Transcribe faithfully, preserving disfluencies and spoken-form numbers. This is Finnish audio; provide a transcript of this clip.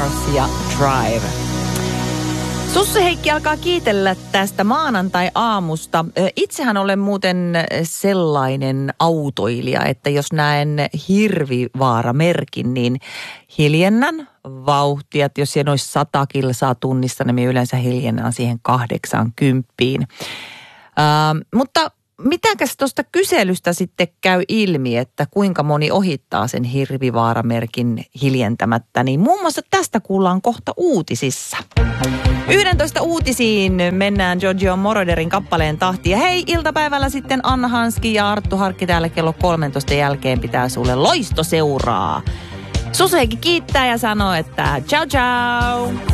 Mars ja Drive. Susse Heikki alkaa kiitellä tästä maanantai-aamusta. Itsehän olen muuten sellainen autoilija, että jos näen Hirvivaara-merkin, niin hiljennän vauhtia. Jos siinä olisi sata kilsaa tunnissa, niin minä yleensä hiljennän siihen kahdeksankymppiin. Uh, mutta mitäkäs tuosta kyselystä sitten käy ilmi, että kuinka moni ohittaa sen Hirvivaara-merkin hiljentämättä, niin muun muassa tästä kuullaan kohta uutisissa. yksitoista uutisiin mennään Giorgio Moroderin kappaleen tahtiin. Hei, iltapäivällä sitten Anna Hanski ja Arttu Harkki täällä kello kolmetoista jälkeen pitää sulle loistoseuraa. Susse Heikki kiittää ja sanoo, että ciao ciao!